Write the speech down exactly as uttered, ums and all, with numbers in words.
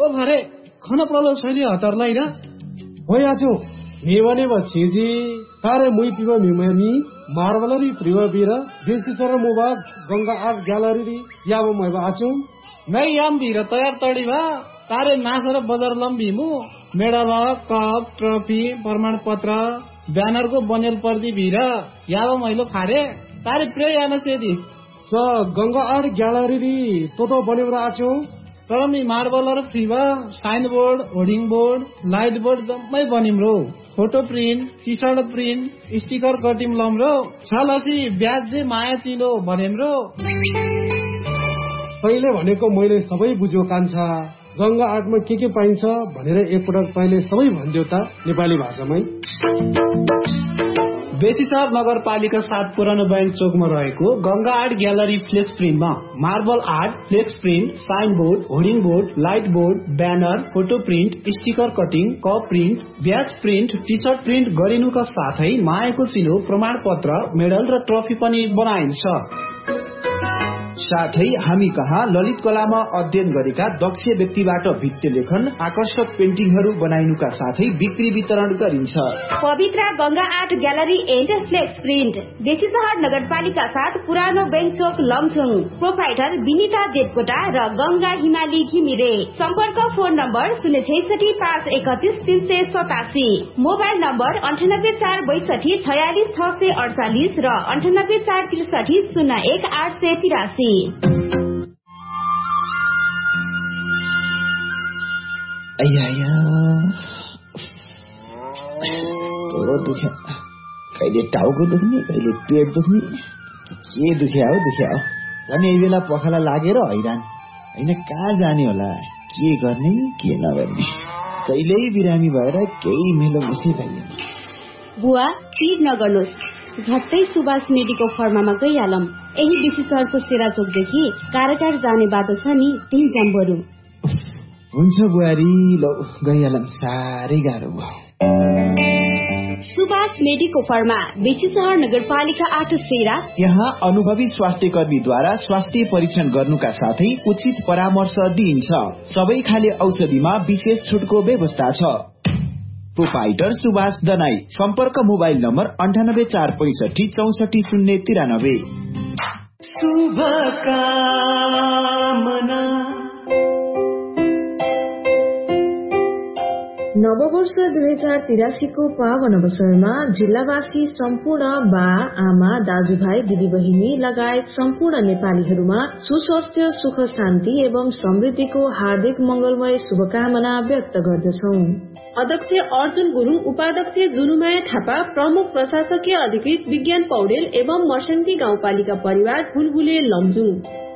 घरे खन प्रलो छैली हतरलाई र होय आजो मेवने बचेजी तारे मुई पिवा मिमनी मार्बलरी प्रिवा बिरा देसी सर मुबा गंगा आर्ट ग्यालरी याब मैबा आचो मै याम बिरा तयार तडी भा तारे नासर बजार लम्बी मु मेडल कप ट्रफी प्रमाण पत्र ब्यानर को बनेल पर्दी बिरा याब मैलो खारे तारे प्रे याना सेदी स गंगा आर्ट ग्यालरी तो तो बनेर आचो तर me मार्बलर फ्रीवा sign board hoarding board light board जम्मै बनिम रो photo print T short print sticker कटिम lump रो छलसी ब्याज जे माया चिलो भनेम रो पहिले भनेको मैले सबै बुझ्यो कान्छा गंगा आर्टमा के के पाइन्छ भनेर एकपटक पहिले सबै भन्दियो त नेपाली भाषामै बेसीसर नगरपालिका सात पुरानो बैंक चोकमा रहेको Ganga art gallery flex प्रिन्टमा marble art flex print sign board hoarding board light board banner photo print sticker cutting cup print ब्याज प्रिन्ट टी सर्ट प्रिन्ट गरिनुका साथै मायाको चिलो प्रमाण पत्र मेडल र ट्रफी पनि बनाइन्छ। साथै हामी कहाँ ललित कलामा अध्ययन गरेका दक्ष व्यक्तिबाट भित्ते लेखन आकर्षक पेन्टिङहरू बनाइनुका साथै बिक्री वितरण गरिन्छ। पवित्र Ganga art gallery and flex print Besisahar नगरपालिका साथ पुरानो बैंक चोक लमचुङ प्रोपाइटर विनिता देवकोटा र गंगा हिमाली घिमिरे सम्पर्क फोन नम्बर शून्य छैसठी पाँच एकतिस तीन सय सतासी मोबाइल नम्बर अन्ठानब्बे चार बैसठी छयालिस छ सय अडचालिस र अन्ठानब्बे चार त्रिसठी शून्य एक आठ सय तिरासी। दुख्या कहिले टाउको दुख्ने कहिले पेट दुख्ने के दुख्या हो दुख्या हो झन् यही बेला पखाला लागेर हैरान होइन कहाँ जाने होला के गर्ने के नगर्ने कहिल्यै बिरामी भएर केही मेलो मिसै पाइएन। बुवा चिज नगर्नुहोस् झट्टै सुभाष मेडिको फर्मामा गइहालौं। यही बेसीसरको सेरा चोकदेखि काराटार जाने बाटो छ नि त्यही जाम बरु। हुन्छ बुहारी ल गइहालौं साह्रै गाह्रो भयो। सुभाष मेडिको फर्मा बेसीसहर नगरपालिका आठ सेरा। यहाँ अनुभवी स्वास्थ्य कर्मीद्वारा स्वास्थ्य परीक्षण गर्नुका साथै उचित परामर्श दिइन्छ। सबै खाले औषधिमा विशेष छुटको व्यवस्था छ। प्रोपाइटर सुभाष दनाई सम्पर्क मोबाइल नम्बर अन्ठानब्बे चार पैसठी चौसठी शून्य तिरानब्बे। नववर्ष दुई हजार तिरासीको पावन अवसरमा जिल्लावासी सम्पूर्ण बा आमा दाजुभाइ दिदीबहिनी लगायत सम्पूर्ण नेपालीहरूमा सुस्वास्थ्य सुख शान्ति एवं समृद्धिको हार्दिक मंगलमय शुभकामना व्यक्त गर्दछौ। अध्यक्ष अर्जुन गुरुङ, उपाध्यक्ष जुनुमाया थापा, प्रमुख प्रशासकीय अधिकृत विज्ञान पौडेल एवं मर्सन्ती गाउँपालिका परिवार हुलहुले लमजुङ।